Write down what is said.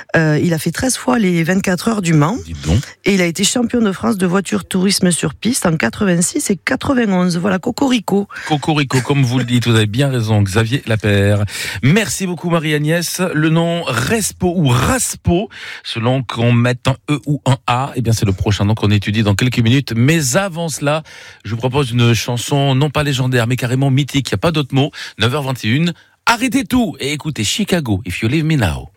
Il a fait 13 fois les 24 heures du Mans. Dites donc. Et il a été champion de France de voiture tourisme sur piste en 86 et 91. Voilà, Cocorico. Cocorico, comme vous le dites, vous avez bien raison, Xavier Lapère. Merci beaucoup Marie-Agnès. Le nom Respo ou Raspo, selon qu'on mette un E ou un A, eh bien c'est le prochain nom qu'on étudie dans quelques minutes. Mais avant cela, je vous propose une chanson non pas légendaire, mais carrément mythique. Il n'y a pas d'autre mot. 9h21. Arrêtez tout et écoutez Chicago, If You Leave Me Now.